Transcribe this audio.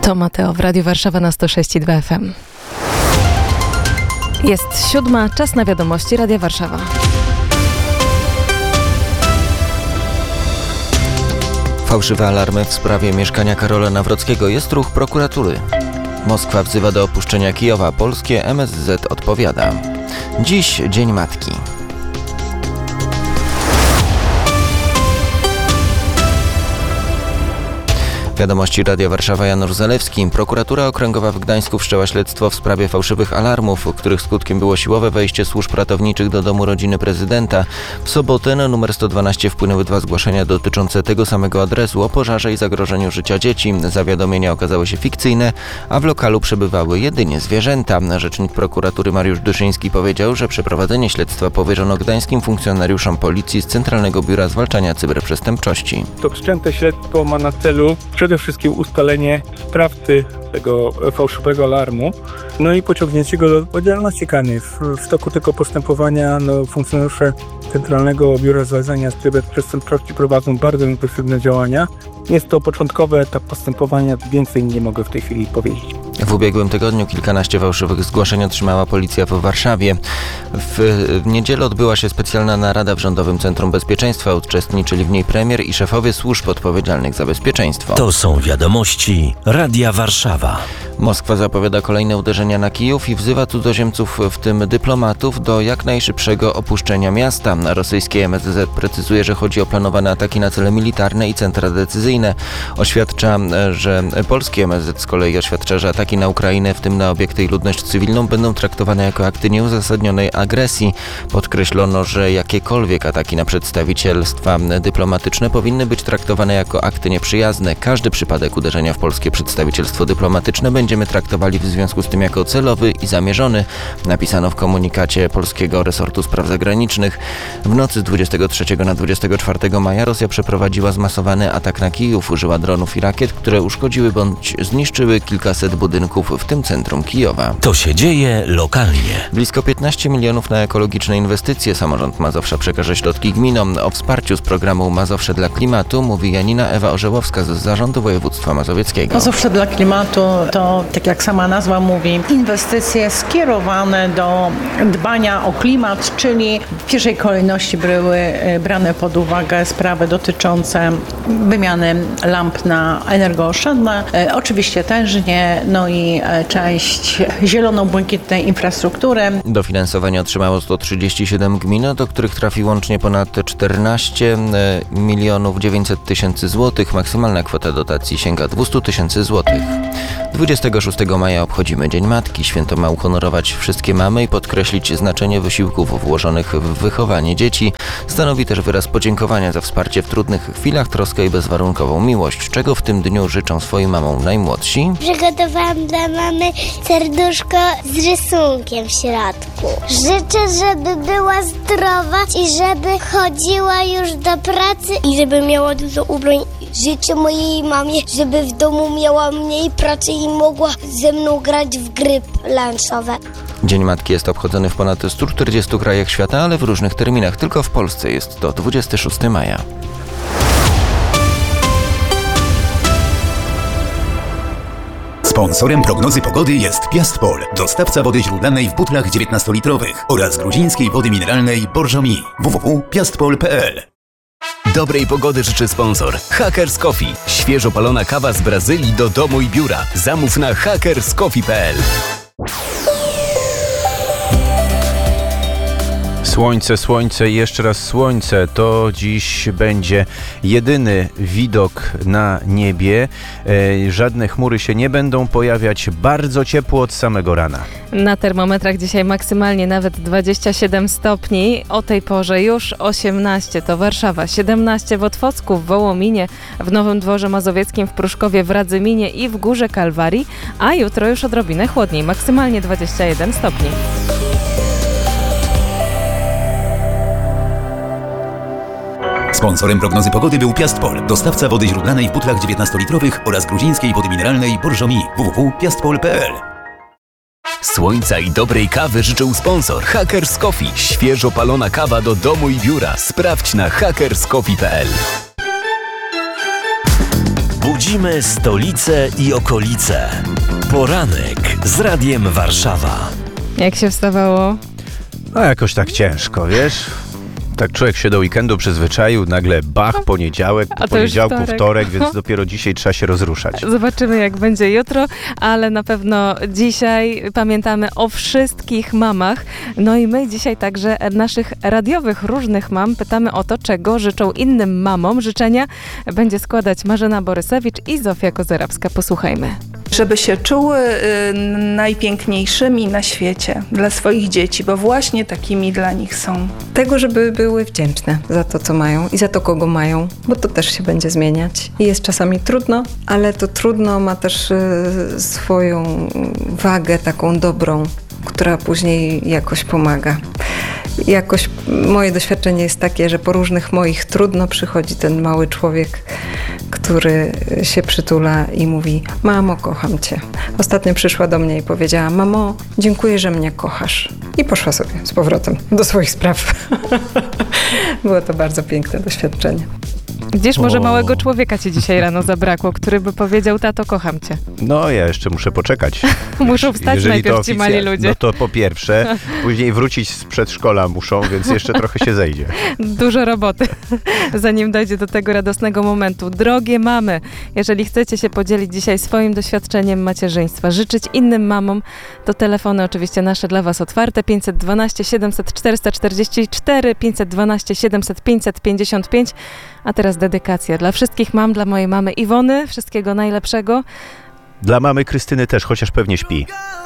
To Mateo w Radiu Warszawa na 106,2 FM. Jest 7, czas na wiadomości Radia Warszawa. Fałszywe alarmy w sprawie mieszkania Karola Nawrockiego. Jest ruch prokuratury. Moskwa wzywa do opuszczenia Kijowa. Polskie MSZ odpowiada. Dziś Dzień Matki. Wiadomości Radia Warszawa, Janusz Zalewski. Prokuratura Okręgowa w Gdańsku wszczęła śledztwo w sprawie fałszywych alarmów, których skutkiem było siłowe wejście służb ratowniczych do domu rodziny prezydenta. W sobotę na numer 112 wpłynęły 2 zgłoszenia dotyczące tego samego adresu o pożarze i zagrożeniu życia dzieci. Zawiadomienia okazały się fikcyjne, a w lokalu przebywały jedynie zwierzęta. Rzecznik prokuratury Mariusz Dyszyński powiedział, że przeprowadzenie śledztwa powierzono gdańskim funkcjonariuszom policji z Centralnego Biura Zwalczania Cyberprzestępczości. To wszczęte śledztwo ma na celu przede wszystkim ustalenie sprawcy tego fałszywego alarmu, no i pociągnięcie go do odpowiedzialności karnej. W toku tego postępowania funkcjonariusze Centralnego Biura Zwalczania Cyberprzestępczości prowadzą bardzo intensywne działania. Jest to początkowy etap postępowania, więcej nie mogę w tej chwili powiedzieć. W ubiegłym tygodniu kilkanaście fałszywych zgłoszeń otrzymała policja w Warszawie. W niedzielę odbyła się specjalna narada w Rządowym Centrum Bezpieczeństwa. Uczestniczyli w niej premier i szefowie służb odpowiedzialnych za bezpieczeństwo. To są wiadomości Radia Warszawa. Moskwa zapowiada kolejne uderzenia na Kijów i wzywa cudzoziemców, w tym dyplomatów, do jak najszybszego opuszczenia miasta. Rosyjskie MSZ precyzuje, że chodzi o planowane ataki na cele militarne i centra decyzyjne. Polskie MSZ z kolei oświadcza, że ataki na Ukrainę, w tym na obiekty i ludność cywilną, będą traktowane jako akty nieuzasadnionej agresji. Podkreślono, że jakiekolwiek ataki na przedstawicielstwa dyplomatyczne powinny być traktowane jako akty nieprzyjazne. Każdy przypadek uderzenia w polskie przedstawicielstwo dyplomatyczne będziemy traktowali w związku z tym jako celowy i zamierzony, napisano w komunikacie polskiego resortu spraw zagranicznych. W nocy z 23 na 24 maja Rosja przeprowadziła zmasowany atak na Kijów. Użyła dronów i rakiet, które uszkodziły bądź zniszczyły kilkaset budynków, w tym centrum Kijowa. To się dzieje lokalnie. Blisko 15 milionów na ekologiczne inwestycje. Samorząd Mazowsza przekaże środki gminom. O wsparciu z programu Mazowsze dla Klimatu mówi Janina Ewa Orzełowska z Zarządu Województwa Mazowieckiego. Mazowsze dla Klimatu to, tak jak sama nazwa mówi, inwestycje skierowane do dbania o klimat, czyli w pierwszej kolejności były brane pod uwagę sprawy dotyczące wymiany lamp na energooszczędne, oczywiście tężnie, no i część zielono-błękitnej infrastruktury. Dofinansowanie otrzymało 137 gmin, do których trafi łącznie ponad 14 900 000 złotych. Maksymalna kwota dotacji sięga 200 000 złotych. 26 maja obchodzimy Dzień Matki. Święto ma uhonorować wszystkie mamy i podkreślić znaczenie wysiłków włożonych w wychowanie dzieci. Stanowi też wyraz podziękowania za wsparcie w trudnych chwilach, troskę i bezwarunkową miłość. Czego w tym dniu życzą swoim mamom najmłodsi? Przygotowałam dla mamy serduszko z rysunkiem w środku. Życzę, żeby była zdrowa i żeby chodziła już do pracy i żeby miała dużo ubrań. Życzę mojej mamie, żeby w domu miała mniej pracy i mogła ze mną grać w gry planszowe. Dzień Matki jest obchodzony w ponad 140 krajach świata, ale w różnych terminach. Tylko w Polsce jest to 26 maja. Sponsorem prognozy pogody jest Piastpol, dostawca wody źródlanej w butlach 19-litrowych oraz gruzińskiej wody mineralnej Borżomi. www.piastpol.pl. Dobrej pogody życzy sponsor Hackers Coffee. Świeżo palona kawa z Brazylii do domu i biura. Zamów na hackerscoffee.pl. Słońce i jeszcze raz słońce. To dziś będzie jedyny widok na niebie. Żadne chmury się nie będą pojawiać. Bardzo ciepło od samego rana. Na termometrach dzisiaj maksymalnie nawet 27 stopni. O tej porze już 18 to Warszawa, 17 w Otwocku, w Wołominie, w Nowym Dworze Mazowieckim, w Pruszkowie, w Radzyminie i w Górze Kalwarii, a jutro już odrobinę chłodniej, maksymalnie 21 stopni. Sponsorem prognozy pogody był Piastpol, dostawca wody źródlanej w butlach 19-litrowych oraz gruzińskiej wody mineralnej Borżomi. www.piastpol.pl. Słońca i dobrej kawy życzył sponsor Hackers Coffee. Świeżo palona kawa do domu i biura. Sprawdź na hackerscoffee.pl. Budzimy stolicę i okolice. Poranek z Radiem Warszawa. Jak się wstawało? No jakoś tak ciężko, wiesz? Tak człowiek się do weekendu przyzwyczaił, nagle bach, poniedziałek, po A to już poniedziałku wtorek, więc No. dopiero dzisiaj trzeba się rozruszać. Zobaczymy, jak będzie jutro, ale na pewno dzisiaj pamiętamy o wszystkich mamach. No i my dzisiaj także naszych radiowych różnych mam pytamy o to, czego życzą innym mamom. Życzenia będzie składać Marzena Borysewicz i Zofia Kozerabska. Posłuchajmy. Żeby się czuły najpiękniejszymi na świecie dla swoich dzieci, bo właśnie takimi dla nich są. Tego, żeby były wdzięczne za to, co mają i za to, kogo mają, bo to też się będzie zmieniać. I jest czasami trudno, ale to trudno ma też swoją wagę taką dobrą, która później jakoś pomaga. Jakoś moje doświadczenie jest takie, że po różnych moich trudno przychodzi ten mały człowiek, który się przytula i mówi: mamo, kocham cię. Ostatnio przyszła do mnie i powiedziała: mamo, dziękuję, że mnie kochasz. I poszła sobie z powrotem do swoich spraw. Było to bardzo piękne doświadczenie. Gdzież może małego człowieka ci dzisiaj rano zabrakło, który by powiedział: tato, kocham cię. No, ja jeszcze muszę poczekać. Muszą wstać Jeżeli najpierw to ci mali ludzie. No to po pierwsze, później wrócić z przedszkola muszą, więc jeszcze trochę się zejdzie. Dużo roboty, zanim dojdzie do tego radosnego momentu. Drogie mamy, jeżeli chcecie się podzielić dzisiaj swoim doświadczeniem macierzyństwa, życzyć innym mamom, to telefony oczywiście nasze dla was otwarte. 512 700 444, 512 700 555. A teraz dedykacja dla wszystkich mam, dla mojej mamy Iwony. Wszystkiego najlepszego. Dla mamy Krystyny też, chociaż pewnie śpi.